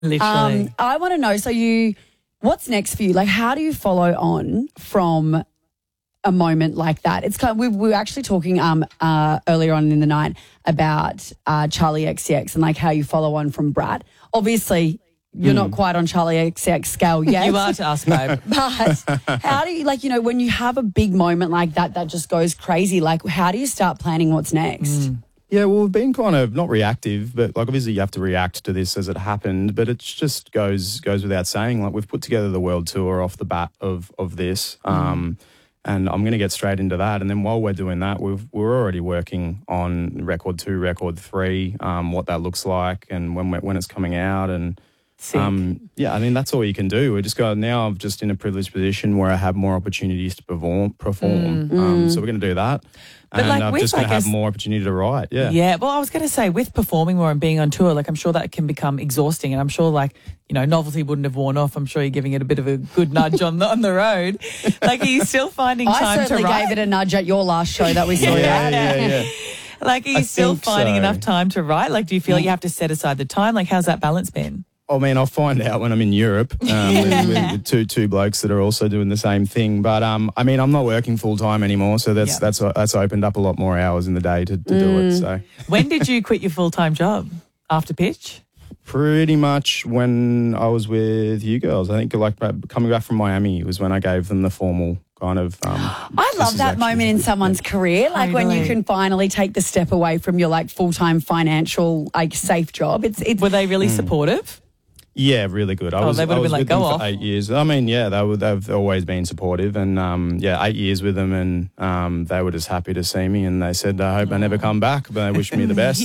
Literally. I want to know, what's next for you? Like, how do you follow on from a moment like that? It's kind of, we were actually talking earlier on in the night about Charlie XCX and like how you follow on from Brad. Obviously, you're not quite on Charlie XCX scale yet. You are to us, babe. But how do you, like, when you have a big moment like that just goes crazy, like how do you start planning what's next? Yeah, well, we've been kind of not reactive, but like obviously you have to react to this as it happened. But it just goes without saying. Like we've put together the world tour off the bat of this, and I'm going to get straight into that. And then while we're doing that, we're already working on record 2, record 3, what that looks like, and when it's coming out, and yeah, I mean that's all you can do. Now I'm just in a privileged position where I have more opportunities to perform. So we're going to do that. But and I'm just going to have more opportunity to write, Yeah, well, I was going to say, with performing more and being on tour, like I'm sure that can become exhausting, and I'm sure novelty wouldn't have worn off. I'm sure you're giving it a bit of a good nudge on the road. Like, are you still finding time to write? I certainly gave it a nudge at your last show that we saw. Yeah. Like, are you still finding enough time to write? Like, do you feel like you have to set aside the time? Like, how's that balance been? I mean, I'll find out when I'm in Europe with two blokes that are also doing the same thing. But I mean, I'm not working full time anymore, so that's opened up a lot more hours in the day to do it. So, when did you quit your full time job? After Pitch? Pretty much when I was with you girls. I think like coming back from Miami was when I gave them the formal kind of. I love that moment in someone's career, like when you can finally take the step away from your like full time financial safe job. Were they really supportive? Yeah, really good. I was they would have been like, with them go for off. 8 years. I mean, yeah, they've always been supportive, and 8 years with them, and they were just happy to see me, and they said, I hope I never come back, but they wished me the best.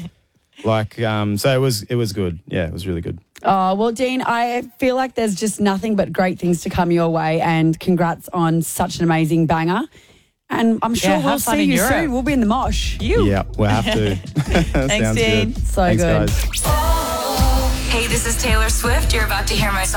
So it was good. Yeah, it was really good. Oh, well, Dean, I feel like there's just nothing but great things to come your way, and congrats on such an amazing banger. And I'm sure we'll see you soon. We'll be in the mosh. Yeah, we'll have to. Thanks, Dean. So Thanks, good. Guys. Hey, this is Taylor Swift. You're about to hear my song.